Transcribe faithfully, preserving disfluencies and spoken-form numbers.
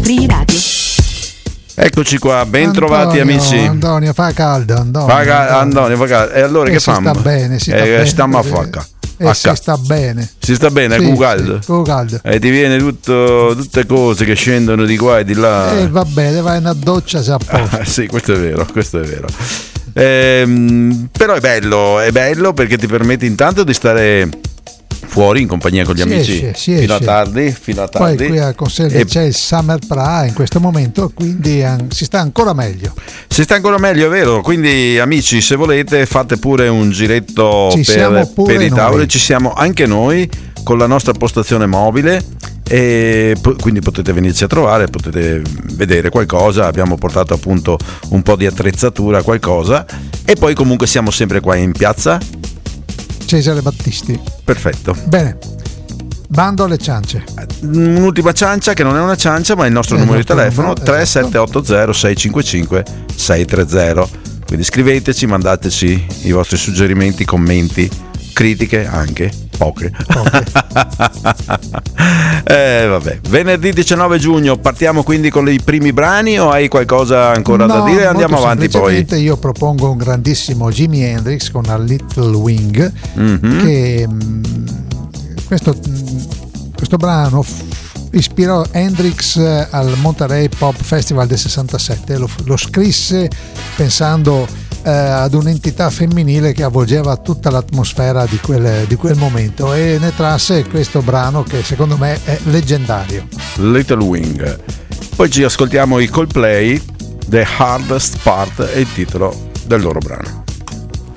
Free Radio. Eccoci qua, ben Antonio, trovati amici. Antonio, fa caldo, Antonio. Fa cal- Antonio, fa caldo. E allora E che si famo? sta bene, si sta eh, bene. Stiamo a facca. E A si ca- sta bene. Si sta bene, Sì, con caldo? sì, con caldo. E ti viene tutto, tutte cose che scendono di qua e di là. E va bene, vai in una doccia, si a posto. Ah, sì, questo è vero, questo è vero. Ehm, però è bello, è bello perché ti permette intanto di stare fuori in compagnia con gli Si amici esce, si fino esce. a tardi, fino a Poi tardi. qui a Consello E c'è il Summer Pra in questo momento, quindi an- si sta ancora meglio. si sta ancora meglio, è vero. Quindi amici, se volete fate pure un giretto Ci siamo per, pure per i noi. tavoli, ci siamo anche noi con la nostra postazione mobile e po- quindi potete venirci a trovare, potete vedere qualcosa. Abbiamo portato appunto un po' di attrezzatura, qualcosa, e poi comunque siamo sempre qua in piazza. Cesare Battisti. Perfetto. Bene, bando alle ciance. Un'ultima ciancia che non è una ciancia ma è il nostro È il numero di nostro telefono, numero, tre esatto. sette otto zero sei cinque cinque sei tre zero. Quindi scriveteci, mandateci i vostri suggerimenti, commenti, critiche anche, poche. Poche. eh, vabbè. Venerdì diciannove giugno partiamo quindi con i primi brani o hai qualcosa ancora da No, dire? Andiamo molto avanti poi. semplicemente io propongo un grandissimo Jimi Hendrix con A Little Wing, Mhm. che mh, questo, mh, questo brano f- ispirò Hendrix eh, al Monterey Pop Festival del sessantasette. Lo, lo scrisse pensando eh, ad un'entità femminile che avvolgeva tutta l'atmosfera di quel, di quel momento, e ne trasse questo brano che secondo me è leggendario. Little Wing. Poi ci ascoltiamo i Coldplay, The Hardest Part è il titolo del loro brano.